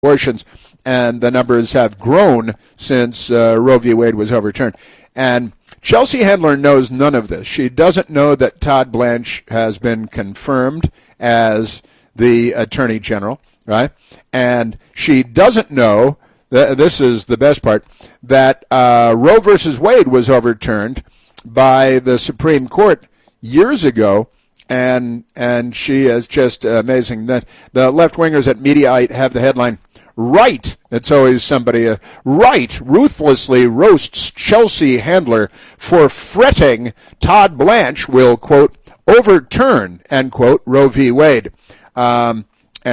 abortions, and the numbers have grown since Roe v. Wade was overturned. And Chelsea Handler knows none of this. She doesn't know that Todd Blanche has been confirmed as the Attorney General, right? And she doesn't know, this is the best part, that Roe versus Wade was overturned by the Supreme Court years ago. And she is just amazing. The left-wingers at Mediaite have the headline, "Right," it's always somebody, "Right ruthlessly roasts Chelsea Handler for fretting Todd Blanche will, quote, overturn, end quote, Roe v. Wade." And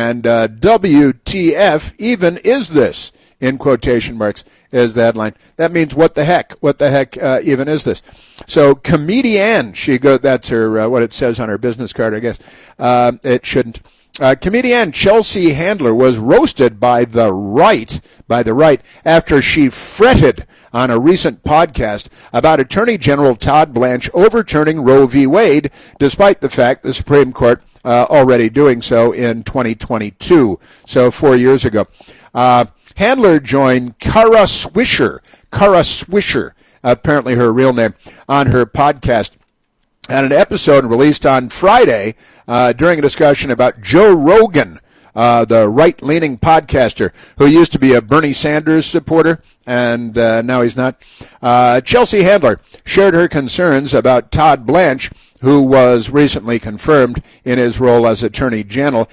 WTF even is this, in quotation marks, is the headline. That means what the heck? What the heck even is this? So comedian, that's her what it says on her business card, I guess. It shouldn't. Comedian Chelsea Handler was roasted by the right, after she fretted on a recent podcast about Attorney General Todd Blanche overturning Roe v. Wade, despite the fact the Supreme Court already doing so in 2022, so 4 years ago. Handler joined Kara Swisher, apparently her real name, on her podcast. And an episode released on Friday during a discussion about Joe Rogan, the right-leaning podcaster who used to be a Bernie Sanders supporter, and now he's not. Chelsea Handler shared her concerns about Todd Blanche, who was recently confirmed in his role as Attorney General.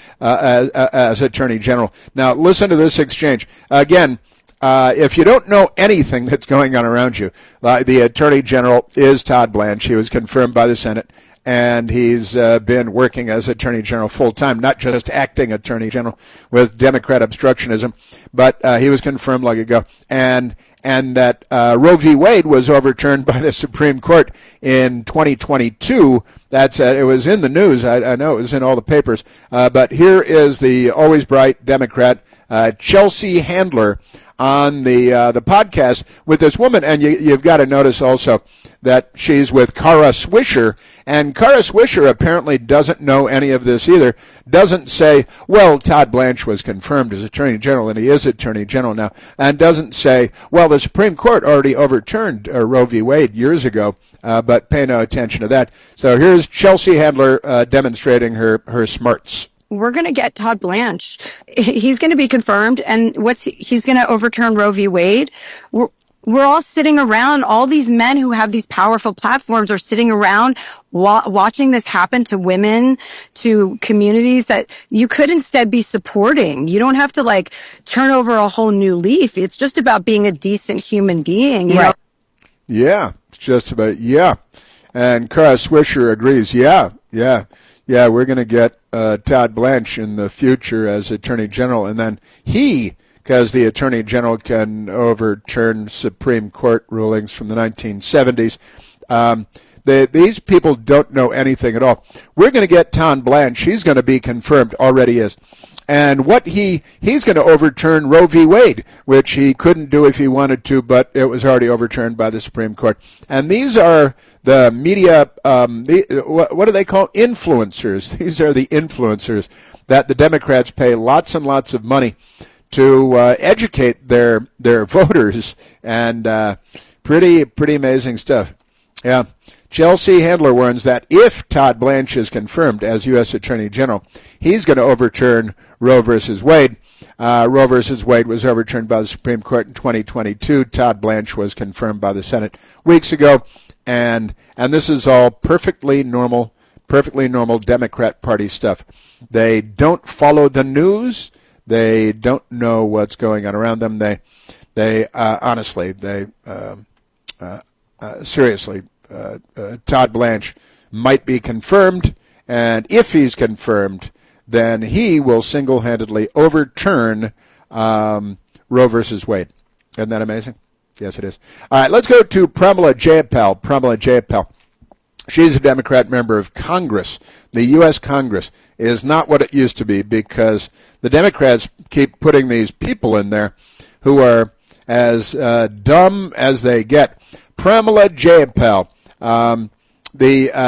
Now, listen to this exchange. Again, if you don't know anything that's going on around you, the Attorney General is Todd Blanche. He was confirmed by the Senate, and he's been working as Attorney General full-time, not just acting Attorney General with Democrat obstructionism, but he was confirmed long ago. And that Roe v. Wade was overturned by the Supreme Court in 2022. It was in the news. I know it was in all the papers. But here is the always bright Democrat, Chelsea Handler, on the podcast with this woman. And you've got to notice also that she's with Kara Swisher, and Kara Swisher apparently doesn't know any of this either. Doesn't say, well, Todd Blanche was confirmed as Attorney General, and he is Attorney General now, and doesn't say, well, the Supreme Court already overturned Roe v. Wade years ago, but pay no attention to that. So here's Chelsea Handler demonstrating her smarts. We're going to get Todd Blanche. He's going to be confirmed, and he's going to overturn Roe v. Wade. We're all sitting around. All these men who have these powerful platforms are sitting around watching this happen to women, to communities that you could instead be supporting. You don't have to turn over a whole new leaf. It's just about being a decent human being. You know? Yeah, it's just about, yeah. And Kara Swisher agrees. Yeah, we're going to get Todd Blanche in the future as Attorney General, and then because the Attorney General can overturn Supreme Court rulings from the 1970s. These people don't know anything at all. We're going to get Todd Blanche. He's going to be confirmed, already is. And he's going to overturn Roe v. Wade, which he couldn't do if he wanted to, but it was already overturned by the Supreme Court. And these are the media, what do they call influencers? These are the influencers that the Democrats pay lots and lots of money to educate their voters, and pretty amazing stuff. Yeah. Chelsea Handler warns that if Todd Blanche is confirmed as U.S. Attorney General, he's going to overturn Roe versus Wade. Roe versus Wade was overturned by the Supreme Court in 2022. Todd Blanche was confirmed by the Senate weeks ago, and this is all perfectly normal Democrat Party stuff. They don't follow the news. They don't know what's going on around them. Seriously, Todd Blanche might be confirmed, and if he's confirmed, then he will single-handedly overturn Roe versus Wade. Isn't that amazing? Yes, it is. All right, let's go to Pramila Jayapal. She's a Democrat member of Congress. The U.S. Congress is not what it used to be because the Democrats keep putting these people in there who are as dumb as they get. Pramila Jayapal,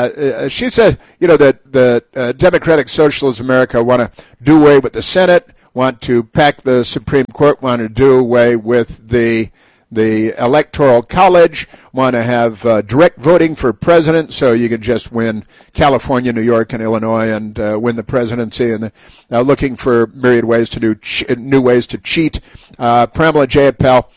she said, that the Democratic Socialists of America want to do away with the Senate, want to pack the Supreme Court, want to do away with the Electoral College, want to have direct voting for president, so you could just win California, New York, and Illinois and win the presidency, and looking for myriad ways to do new ways to cheat. Pramila Jayapal.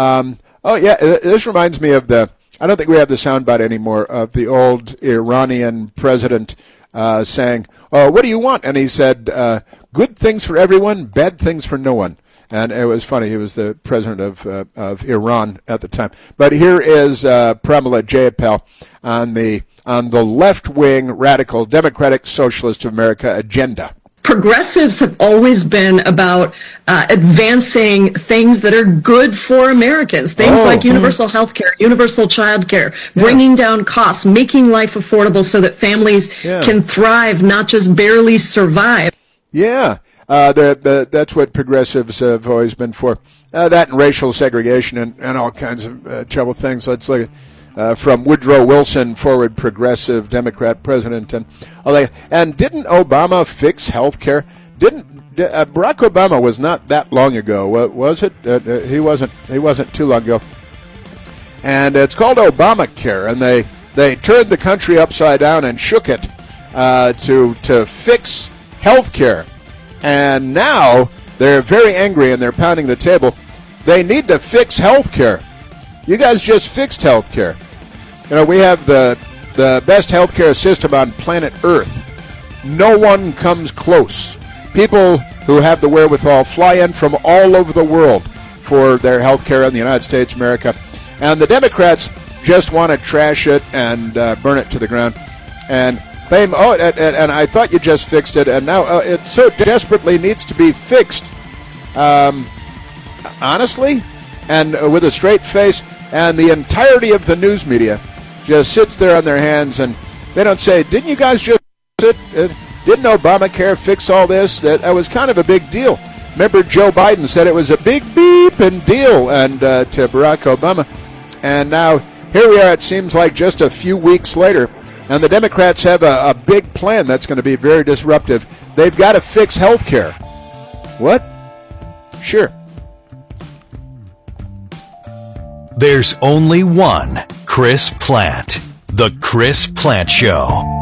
This reminds me of I don't think we have the soundbite anymore of the old Iranian president saying, "Oh, what do you want?" And he said, "Good things for everyone, bad things for no one." And it was funny. He was the president of Iran at the time. But here is Pramila Jayapal on the left-wing radical Democratic Socialist of America agenda. Progressives have always been about advancing things that are good for Americans. Things like universal health care, universal child care, bringing down costs, making life affordable so that families can thrive, not just barely survive. Yeah. That's what progressives have always been for. That and racial segregation and all kinds of trouble things. Let's look at from Woodrow Wilson, forward progressive Democrat president. And didn't Obama fix health care? Barack Obama was not that long ago, was it? He wasn't too long ago. And it's called Obamacare, and they turned the country upside down and shook it to fix health care. And now they're very angry and they're pounding the table. They need to fix health care. You guys just fixed health care. You know, we have the best health care system on planet Earth. No one comes close. People who have the wherewithal fly in from all over the world for their health care in the United States, America. And the Democrats just want to trash it and burn it to the ground. And claim, and I thought you just fixed it, and now it so desperately needs to be fixed. Honestly, and with a straight face, and the entirety of the news media just sits there on their hands, and they don't say, "Didn't you guys just fix it? Didn't Obamacare fix all this?" That was kind of a big deal. Remember, Joe Biden said it was a big beeping deal, and to Barack Obama, and now here we are. It seems like just a few weeks later. And the Democrats have a big plan that's going to be very disruptive. They've got to fix health care. What? Sure. There's only one Chris Plante. The Chris Plante Show.